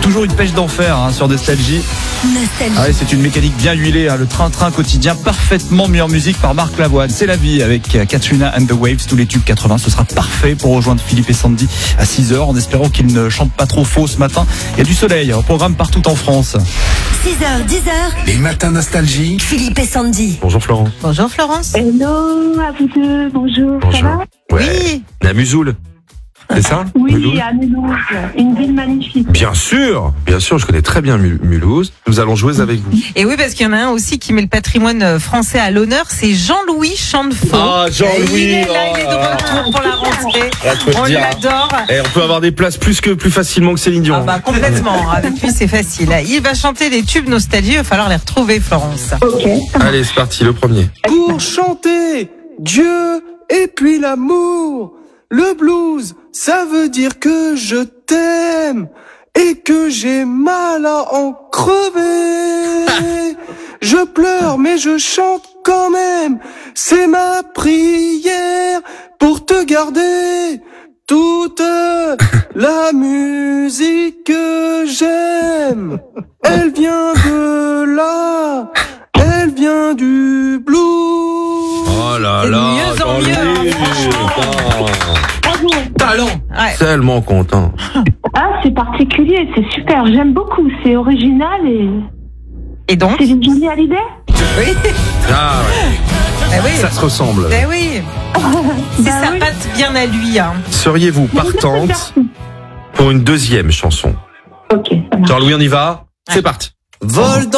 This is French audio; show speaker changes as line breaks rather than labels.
toujours une pêche d'enfer sur Nostalgie. Ah ouais, c'est une mécanique bien huilée, le train-train quotidien parfaitement mis en musique par Marc Lavoine. C'est la vie avec Katrina and the Waves, tous les tubes 80. Ce sera parfait pour rejoindre Philippe et Sandy à 6h en espérant qu'ils ne chantent pas trop faux ce matin. Il y a du soleil au programme partout en France.
6h, 10h.
Les matins Nostalgie.
Philippe et Sandy.
Bonjour Florence.
Bonjour Florence.
Hello à vous deux, bonjour. Ça va?
Oui.
La Musoul. C'est ça?
Oui,
Mulhouse.
à Mulhouse, une ville magnifique.
Bien sûr, je connais très bien Mulhouse. Nous allons jouer avec vous.
Et oui, parce qu'il y en a un aussi qui met le patrimoine français à l'honneur, c'est Jean-Louis Chantefaux.
Ah, Jean-Louis.
Il est là, il est de retour pour la rentrée. On l'adore.
Et on peut avoir des places plus facilement que Céline Dion.
Ah bah complètement, avec lui c'est facile. Il va chanter des tubes nostalgie, il va falloir les retrouver Florence.
Ok.
Allez, c'est parti, le premier.
Pour chanter Dieu et puis l'amour, le blues, ça veut dire que je t'aime et que j'ai mal à en crever. Je pleure mais je chante quand même, c'est ma prière pour te garder toute la musique que j'aime. Elle vient de là, elle vient du blues.
Oh là
C'est de
là,
mieux en mieux,
Jean-Louis.
franchement.
Talent.
Ouais.
Tellement content.
Ah, c'est particulier, c'est super, j'aime beaucoup, c'est original
Et donc
c'est une Johnny Hallyday.
Oui.
Ah ouais,
Eh oui.
ça se ressemble.
Eh oui. C'est
Bah
sa
oui.
patte bien à lui.
Seriez-vous partante pour une deuxième chanson?
Ok, ça marche.
Jean-Louis, on y va? C'est parti.
Vol dans